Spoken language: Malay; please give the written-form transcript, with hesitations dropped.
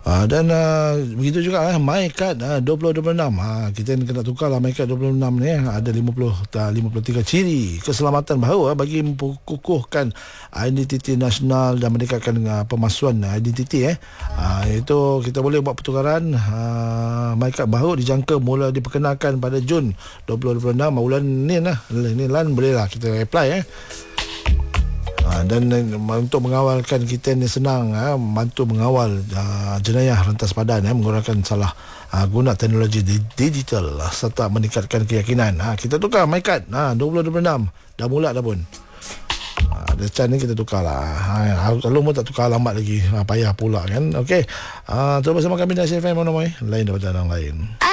Dan begitu juga MyCard 2026. Kita kena tukar lah MyCard 26 ni. Ada 53 ciri keselamatan baru bagi memperkukuhkan identiti nasional dan meningkatkan pemalsuan identiti. Itu kita boleh buat pertukaran MyCard baru dijangka mula diperkenalkan pada Jun 2026. Bulan ni lah. Ni lah boleh lah kita apply. Dan untuk mengawalkan kita ni senang, bantu mengawal jenayah rentas padan menggunakan salah guna teknologi digital serta meningkatkan keyakinan. Kita tukar MyCard 2026 dah mula dah pun. Ada chance ni kita tukar lah. Kalau pun tak tukar lambat lagi, payah pula kan. Okey, terus bersama kami di SFM Monomoy, lain daripada orang lain.